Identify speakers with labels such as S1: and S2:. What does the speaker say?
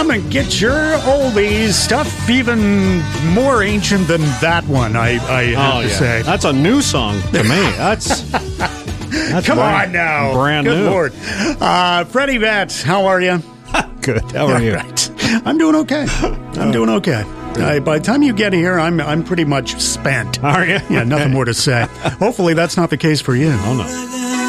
S1: And get your oldies stuff even more ancient than that one, I have to say.
S2: That's a new song to me. That's
S1: Come on now.
S2: Brand
S1: Good
S2: new.
S1: Lord. Freddie Betts, how are you?
S2: Good. How are you?
S1: Right. I'm doing okay. Doing okay. By the time you get here, I'm pretty much spent.
S2: Are you?
S1: Yeah, nothing more to say. Hopefully that's not the case for you.
S2: Oh, no.